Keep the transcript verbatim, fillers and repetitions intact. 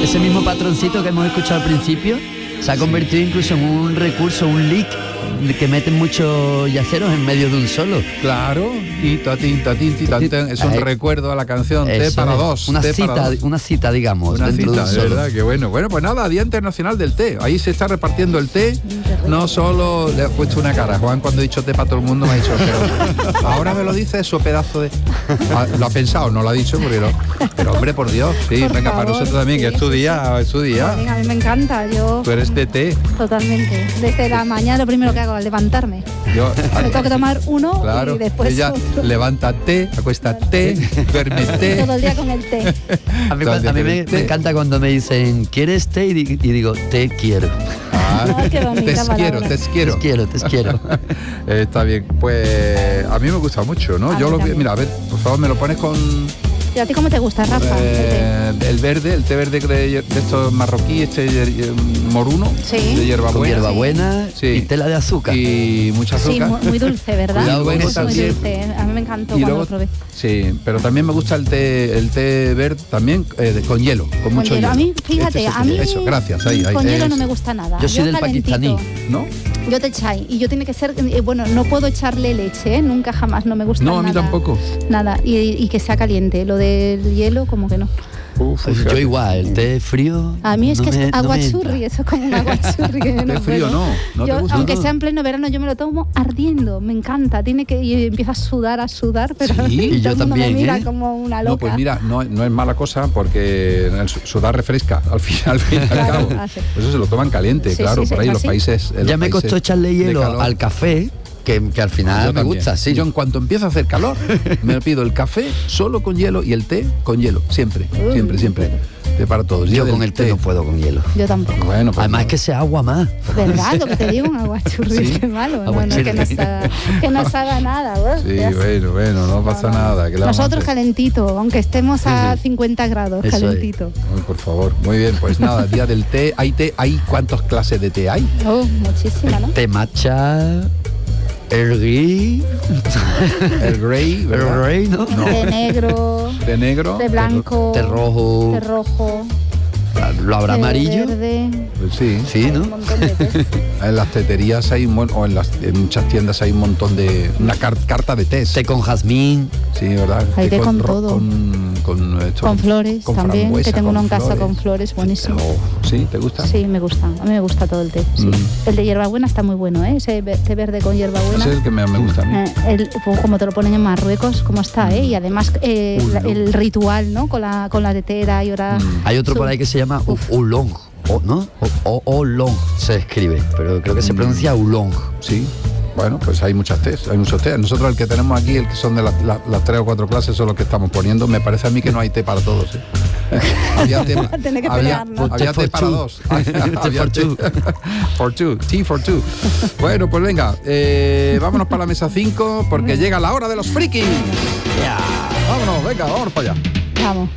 ese mismo patroncito que hemos escuchado al principio se ha convertido incluso en un recurso, un lick que meten muchos yaceros en medio de un solo. Claro, y tatín, tatín, tatín, es un eh, recuerdo a la canción Té para es, dos. Una té cita, para dos. una cita, digamos, una dentro cita, de un de solo. verdad, que bueno. Bueno, pues nada, Día Internacional del Té. Ahí se está repartiendo el té. No solo le he puesto una cara. Juan, cuando he dicho té para todo el mundo, me ha dicho, pero ahora me lo dice eso, pedazo de. Ah, lo ha pensado, no lo ha dicho, porque lo. Pero hombre, por Dios, sí, Por venga, favor, para nosotros también, sí, que es tu sí, día, sí. es tu día. Venga, a mí me encanta, yo Tú eres de té. totalmente. Desde la mañana lo primero que hago es levantarme. Yo, Me tengo que tomar uno claro, y después ella otro. levántate, acuéstate, duerme té. Todo el día con el té. A mí, Todo el día a mí con me, el té. me encanta cuando me dicen ¿quieres té? Y, di- y digo te quiero. Ah, Ay, qué bonita te palabra. quiero, te quiero. Te quiero, te quiero. Eh, está bien, pues a mí me gusta mucho, ¿no? A Yo mí lo que, también. mira, a ver, por favor, me lo pones con ¿Y a ti cómo te gusta, Rafa? eh, el verde, el té verde de, de estos marroquí, este eh, moruno, Sí. de hierbabuena. Con hierbabuena Sí. y tela de azúcar. Y mucha Sí, azúcar. muy, muy dulce, ¿verdad? Cuidado con muy, eso muy también. dulce. A mí me encantó Y cuando luego, lo probé. sí, pero también me gusta el té, el té verde también eh, de- con hielo, con, mucho hielo. hielo. A mí, fíjate, Este es a mí eso, gracias, ahí, ahí. con hielo es- no me gusta nada. Yo soy del calentito. pakistaní. ¿No? Yo te echáis y yo tiene que ser, eh, bueno, no puedo echarle leche, ¿eh? Nunca jamás, no me gusta No, a mí nada. tampoco. Nada, y, y que sea caliente, lo del hielo como que no. Uf, Pues yo igual, el té frío. A mí es no que me- es no me aguachurri, entra. eso es como un aguachurri que yo no Té frío puedo. no, no te Yo, gusta. aunque No. sea en pleno verano, yo me lo tomo ardiendo, me encanta, tiene que y empiezo a sudar, a sudar, pero Sí, y yo todo el mundo también, me mira ¿eh? como una loca. No, pues mira, no, no es mala cosa porque el su- sudar refresca al fin, al fin y al Claro, cabo. hace. Eso se lo toman caliente, Sí, claro, sí, por sí, ahí los así. países. en Ya los me costó países echarle de hielo calor. al café, que, que al final Yo me también. gusta, sí. Yo en cuanto empieza a hacer calor, me pido el café solo con hielo y el té con hielo, siempre, Uy. siempre, siempre. Té para todos. Yo del con el té no puedo con hielo. Yo tampoco. Bueno, pues Además no. que sea agua más. ¿Verdad? Lo que te digo, un aguachurri, Sí. qué malo. No, no, Aguachurri. que nos haga, que nos haga nada. ¿ves? Sí, Ya está. bueno, bueno, no pasa nada. ¿qué le vamos a Nosotros hacer? calentito, aunque estemos a cincuenta grados, Eso es. calentito. Ay, por favor, muy bien, pues nada, día del té. ¿Hay té? ¿Hay cuántas clases de té hay? Oh, muchísima, ¿no? Té matcha, el gris, El grey, el ¿verdad? rey, ¿no? No. De negro, De negro. de blanco, Té rojo, de rojo, lo habrá de amarillo. verde, Pues sí. Sí, un ¿no? montón de tés. En las teterías hay un mon- o en, las, en muchas tiendas hay un montón de una car- carta de té. Té con jazmín. Sí, ¿verdad? Hay té con ro- todo. Con, con, esto- Con flores con también, frambuesa, que tengo uno con en casa flores. con flores, buenísimo. Oh, ¿sí? ¿Te gusta? Sí, me gusta. A mí me gusta todo el té. Sí. Mm. El de hierbabuena está muy bueno, ¿eh? Ese ve- té verde con hierbabuena. Ese es el que me, me gusta a mí. Eh, el, pues, como te lo ponen en Marruecos, como está, ¿eh? Y además eh, Uy, la- no. el ritual, ¿no? Con la, con la tetera y ahora... Mm. Hay otro su- por ahí que se llama u- Uf. oolong, o- ¿no? O, o- oolong se escribe, pero creo que se Mm. pronuncia oolong. Sí. Bueno, pues hay muchas tés, hay muchos tés. Nosotros el que tenemos aquí, el que son de la- la- las tres o cuatro clases, son los que estamos poniendo. Me parece a mí que no hay té para todos. ¿eh? había té, pa- Tener que había, pelear, ¿no? había Té té for para two. dos. Té Había for té- two. for two, tea for two. Bueno, pues venga, eh, vámonos para la mesa cinco porque llega la hora de los frikis. Vámonos, venga, vámonos para allá. Vamos.